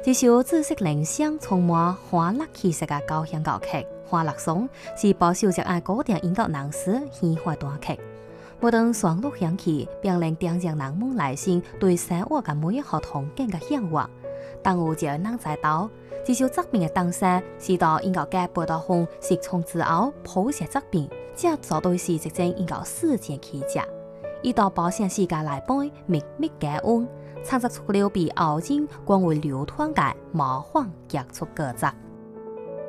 这首知識靈香充滿歡樂氣息嘅交響樂曲《歡樂頌》是保守着愛古典音樂人士喜歡大曲。每當雙鹿響起，並令點讓人們內心對生活嘅每一項憧憬嘅向往。但有就能知道，這首作品嘅當時是到音樂界貝多芬失聰之後譜寫作品，這絕對是一件音樂史前奇蹟。伊到保險世界來背秘密解溫，創作出了比後人更為流傳嘅魔幻傑出歌作。